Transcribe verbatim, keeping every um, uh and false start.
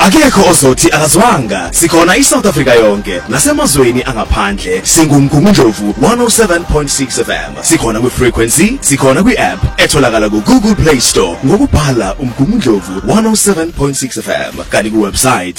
Akekho ozothi akazwanga. Sikhona iSouth Africa yonke nasemazweni angaphandle. SingumGungundlovu one oh seven point six F M. Sikhona kwi-frequency, sikhona kwi-app etholakala ku-Google Play Store ngokubhala umGungundlovu one oh seven point six F M kanti ku-website